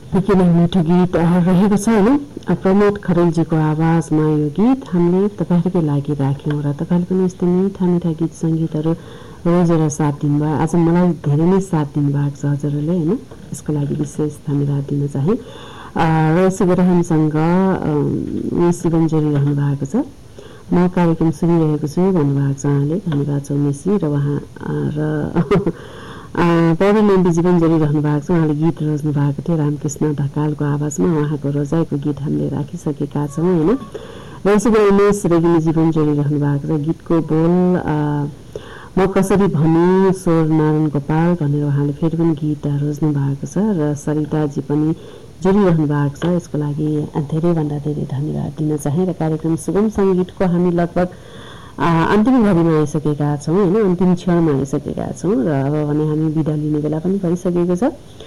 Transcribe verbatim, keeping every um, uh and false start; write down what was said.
निकै नै मिठो गीत रहेको छ होइन। प्रमोद खरेलजीको आवाजमा यो गीत हामीले तपाईँहरूकै लागि राख्यौँ र तपाईँले पनि यस्तो मिठा मिठा गीत सङ्गीतहरू रोजेर साथ दिनुभयो। आज मलाई धेरै नै साथ दिनुभएको छ हजुरहरूले होइन, यसको लागि विशेष धन्यवाद दिन चाहे। र यसो गरेर हामीसँग उमेश जीवन जोडिरहनु भएको छ। म कार्यक्रम सुनिरहेको छु भन्नुभएको छ उहाँले, धन्यवाद छ उमेशजी। र उहाँ र पौडेल एमबी जीवन जोडिरहनु भएको छ, उहाँले गीत रोज्नु भएको थियो रामकृष्ण ढकालको आवाजमा, उहाँको रोजाइको गीत हामीले राखिसकेका छौँ होइन। र यसो गरेर उमेश रेग्मी जीवन जोडिरहनु भएको छ। गीतको बोल म कसरी भनी स्वर नारायण गोपाल भनेर उहाँले फेरि पनि गीत रोज्नु भएको छ। र सरिताजी पनि जोडिरहनु भएको छ, यसको लागि धेरैभन्दा धेरै धन्यवाद दिन चाहे। र कार्यक्रम सुगम सङ्गीतको हामी लगभग अन्तिम घडीमा आइसकेका छौँ होइन, अन्तिम क्षणमा आइसकेका छौँ। र अब भने हामी बिदा लिने बेला पनि भइसकेको छ।